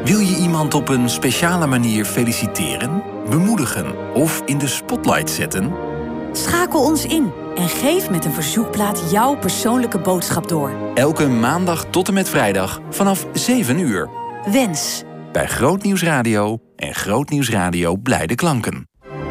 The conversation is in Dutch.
Wil je iemand op een speciale manier feliciteren, bemoedigen of in de spotlight zetten? Schakel ons in en geef met een verzoekplaat jouw persoonlijke boodschap door. Elke maandag tot en met vrijdag vanaf 7 uur. Wens. Bij Groot Nieuws Radio en Groot Nieuws Radio Blijde Klanken.